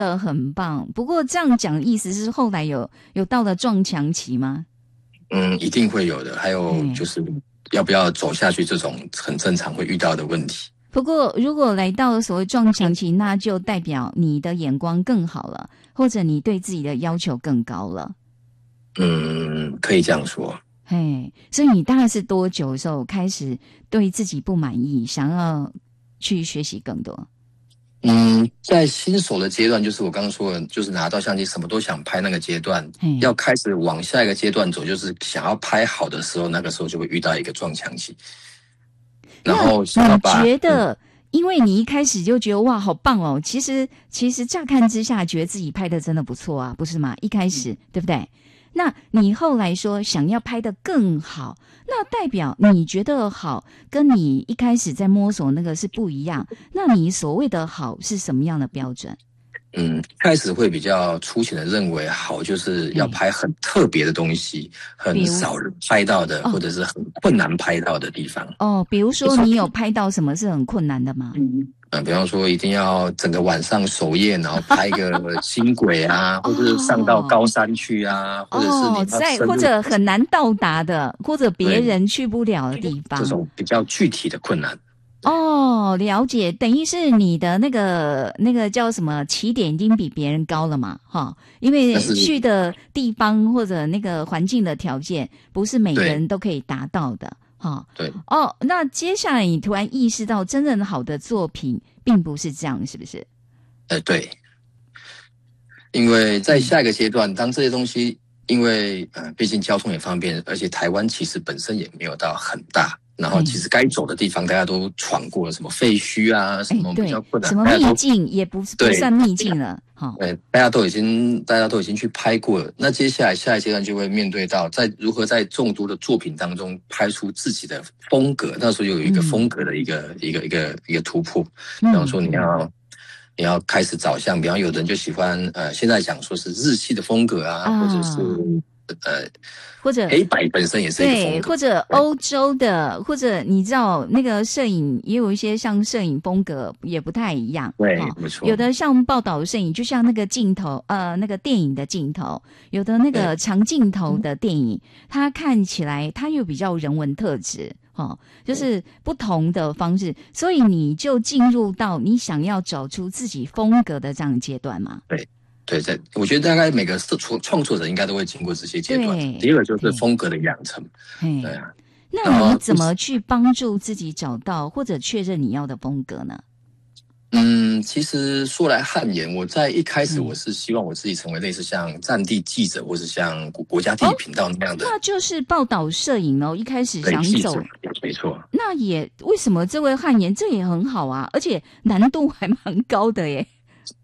很棒。不过这样讲的意思是后来有到了撞墙期吗？ 一定会有的。还有就是要不要走下去，这种很正常会遇到的问题。 不过如果来到所谓撞墙期，那就代表你的眼光更好了，或者你对自己的要求更高了。 可以这样说。 所以你大概是多久的时候开始对自己不满意，想要去学习更多？ 在新手的阶段，就是我刚刚说的，就是拿到相机什么都想拍那个阶段，要开始往下一个阶段走，就是想要拍好的时候，那个时候就会遇到一个撞墙期。然后你觉得，因为你一开始就觉得哇好棒哦，其实乍看之下觉得自己拍的真的不错啊，不是吗？一开始对不对？那你后来说想要拍得更好，那代表你觉得好跟你一开始在摸索那个是不一样。那你所谓的好是什么样的标准？ 开始会比较粗浅的认为好就是要拍很特别的东西，很少人拍到的，或者是很困难拍到的地方。 比如说你有拍到什么是很困难的吗？ 比方说一定要整个晚上守夜，然后拍一个轻轨啊，或者是上到高山去啊，或者是或者很难到达的，或者别人去不了的地方， 这种比较具体的困难。 了解，等于是你的那个叫什么起点已经比别人高了嘛，因为去的地方或者那个环境的条件不是每个人都可以达到的。 对。 那接下来你突然意识到真正好的作品并不是这样，是不是？ 对。因为在下一个阶段，当这些东西，因为毕竟交通也方便，而且台湾其实本身也没有到很大，然后其实该走的地方大家都闯过了，什么废墟啊，什么比较困难， 什么秘境也不算秘境了。 对，大家都已经去拍过了。那接下来下一阶段就会面对到如何在众多的作品当中拍出自己的风格。那时候有一个风格的一个突破。比方说你要开始找像，比方有人就喜欢现在讲说是日系的风格啊，或者是或者黑白本身也是一个风格， 对，或者欧洲的，或者你知道那个摄影也有一些像摄影风格也不太一样。 对，没错。 有的像报道摄影，就像那个镜头那个电影的镜头，有的那个长镜头的电影，它看起来它又比较人文特质。就是不同的方式，所以你就进入到你想要找出自己风格的这样的阶段嘛？ 对，我觉得大概每个创作者应该都会经过这些阶段。第二个就是风格的养成。对啊。 那你怎么去帮助自己找到或者确认你要的风格呢？ 其实说来汗颜，我在一开始我是希望我自己成为类似像战地记者，或是像国家地理频道那样的， 那就是报道摄影哦。一开始想走， 没错。 那也为什么这位汗颜这也很好啊，而且难度还蛮高的耶。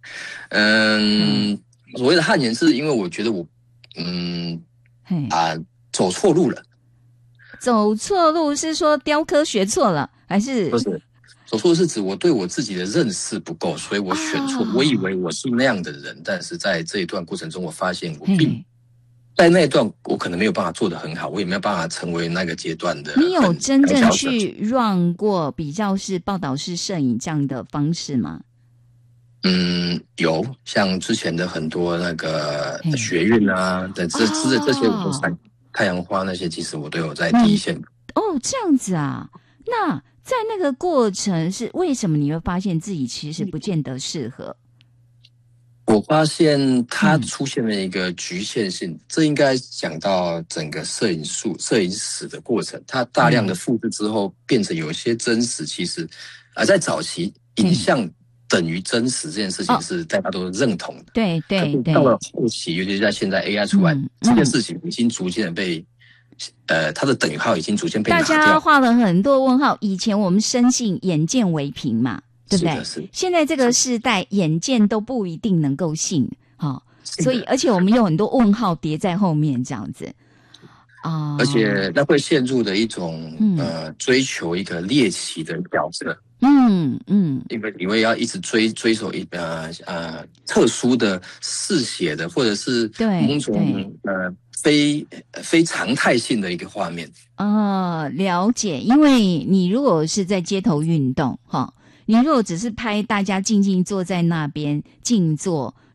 所谓的汗颜是因为我觉得我走错路了。 走错路是说雕刻学错了，还是不是？走错是指我对我自己的认识不够，所以我选错。我以为我是那样的人，但是在这一段过程中，我发现我并在那一段我可能没有办法做得很好，我也没有办法成为那个阶段的。 你有真正去 run 过比较是报道式摄影这样的方式吗？ 有，像之前的很多那个学运啊的这些我都太阳花那些，其实我都有在第一线。 这样子啊。那在那个过程是为什么你会发现自己其实不见得适合？ 我发现它出现了一个局限性，这应该讲到整个摄影史的过程。它大量的复制之后，变成有一些真实，其实在早期影像等于真实这件事情是大家都认同的。 对。 到了后期，尤其是在现在 AI 出来，这件事情已经逐渐被它的等于号已经逐渐被拿掉。 大家画了很多问号。以前我们深信眼见为凭嘛，对不对？现在这个世代眼见都不一定能够信。所以而且我们有很多问号叠在后面这样子。 而且那会陷入的一种追求一个猎奇的角色。因为你会要一直追求特殊的嗜血的，或者是某种非常态性的一个画面。 了解。因为你如果是在街头运动你如果只是拍大家静静坐在那边静坐，